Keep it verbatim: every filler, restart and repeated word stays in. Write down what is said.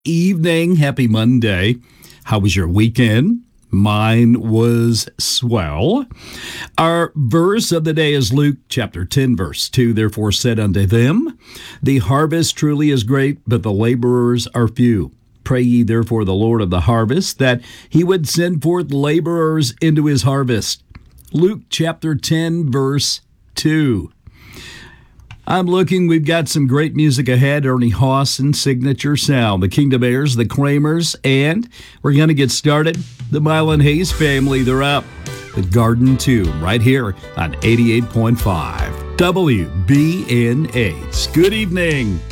evening. Happy Monday. How was your weekend? Mine was swell. Our verse of the day is Luke chapter ten, verse two. Therefore said unto them, the harvest truly is great, but the laborers are few. Pray ye therefore the Lord of the harvest, that he would send forth laborers into his harvest. Luke chapter ten, verse two. I'm looking, we've got some great music ahead. Ernie Haas and Signature Sound, the Kingdom Heirs, the Kramers, and we're going to get started. The Mylan Hayes family, they're up. The Garden Tomb, right here on eighty-eight point five W B N H. Good evening.